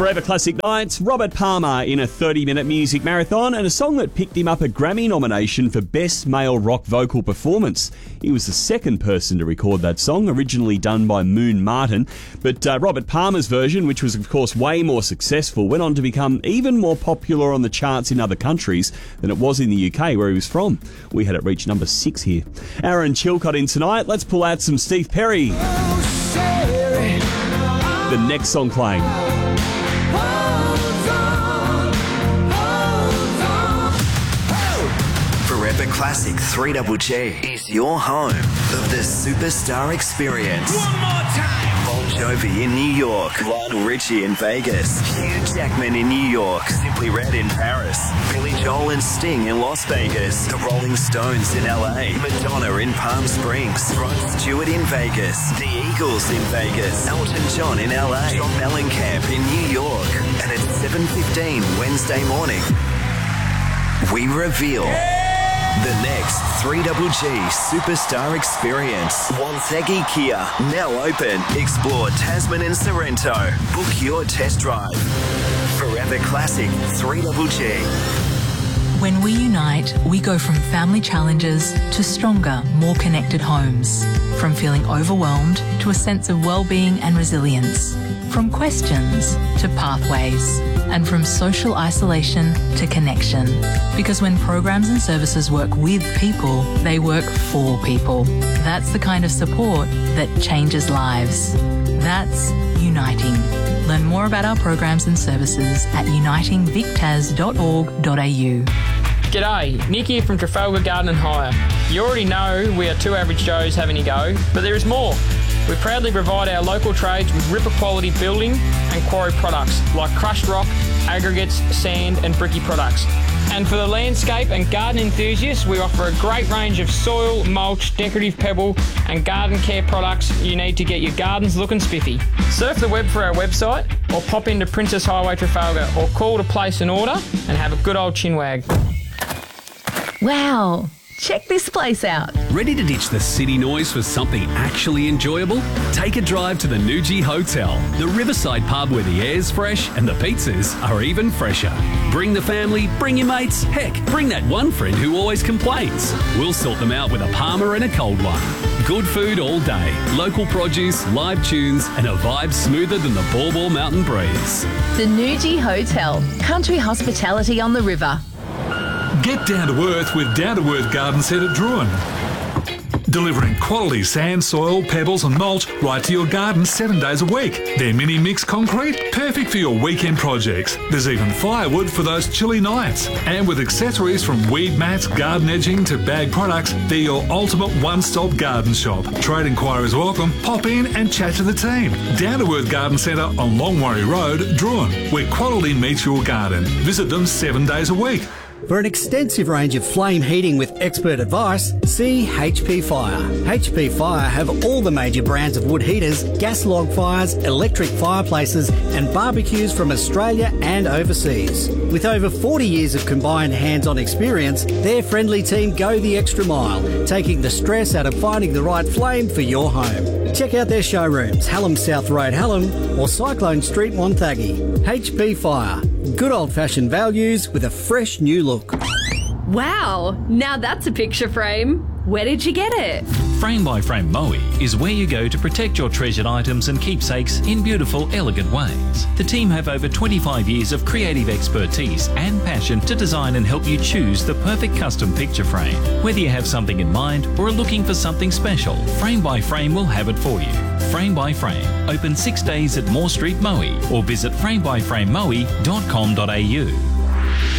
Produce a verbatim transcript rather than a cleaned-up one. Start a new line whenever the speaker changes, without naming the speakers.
Forever Classic Nights, Robert Palmer in a thirty-minute music marathon and a song that picked him up a Grammy nomination for Best Male Rock Vocal Performance. He was the second person to record that song, originally done by Moon Martin. But uh, Robert Palmer's version, which was of course way more successful, went on to become even more popular on the charts in other countries than it was in the U K, where he was from. We had it reach number six here. Aaron Chilcott in tonight. Let's pull out some Steve Perry. The next song playing.
Forever Classic three G G is your home of the Superstar Experience.
One more time.
Bon Jovi in New York, Lionel Richie in Vegas, Hugh Jackman in New York, Simply Red in Paris, Billy Joel and Sting in Las Vegas, the Rolling Stones in L A, Madonna in Palm Springs, Rod Stewart in Vegas, the Eagles in Vegas, Elton John in L A, John Mellencamp in New York. And at seven fifteen Wednesday morning, we reveal the next three G G Superstar Experience. Wonthaggi Kia, now open. Explore Tasman and Sorrento. Book your test drive. Forever Classic three G G.
When we unite, we go from family challenges to stronger, more connected homes. From feeling overwhelmed to a sense of well-being and resilience. From questions to pathways. And from social isolation to connection. Because when programs and services work with people, they work for people. That's the kind of support that changes lives. That's uniting. Learn more about our programs and services at uniting vic tas dot org dot a u.
G'day, Nick here from Trafalgar Garden and Hire. You already know we are two average Joes having a go, but there is more. We proudly provide our local trades with Ripper quality building and quarry products like crushed rock, aggregates, sand and bricky products. And for the landscape and garden enthusiasts, we offer a great range of soil, mulch, decorative pebble and garden care products you need to get your gardens looking spiffy. Surf the web for our website or pop into Princess Highway Trafalgar or call to place an order and have a good old chinwag.
Wow, check this place out.
Ready to ditch the city noise for something actually enjoyable? Take a drive to the Nuji Hotel, the riverside pub where the air's fresh and the pizzas are even fresher. Bring the family, bring your mates, heck, bring that one friend who always complains. We'll sort them out with a Palmer and a cold one. Good food all day, local produce, live tunes and a vibe smoother than the Baw Baw Mountain breeze.
The Nuji Hotel, country hospitality on the river.
Get down to earth with Down to Earth Garden Centre Druin. Delivering quality sand, soil, pebbles and mulch right to your garden seven days a week. Their mini mix concrete, perfect for your weekend projects. There's even firewood for those chilly nights. And with accessories from weed mats, garden edging to bag products, they're your ultimate one-stop garden shop. Trade inquiries welcome. Pop in and chat to the team. Down to Earth Garden Centre on Longwarry Road, Druin, where quality meets your garden. Visit them seven days a week.
For an extensive range of flame heating with expert advice, see H P Fire. H P Fire have all the major brands of wood heaters, gas log fires, electric fireplaces and barbecues from Australia and overseas. With over forty years of combined hands-on experience, their friendly team go the extra mile, taking the stress out of finding the right flame for your home. Check out their showrooms, Hallam South Road, Hallam or Cyclone Street, Wonthaggi. H P Fire. Good old-fashioned values with a fresh new look.
Wow, now that's a picture frame. Where did you get it?
Frame by Frame Moe is where you go to protect your treasured items and keepsakes in beautiful, elegant ways. The team have over twenty-five years of creative expertise and passion to design and help you choose the perfect custom picture frame. Whether you have something in mind or are looking for something special, Frame by Frame will have it for you. Frame by Frame, open six days at Moore Street, Moe, or visit frame by frame moe dot com dot a u.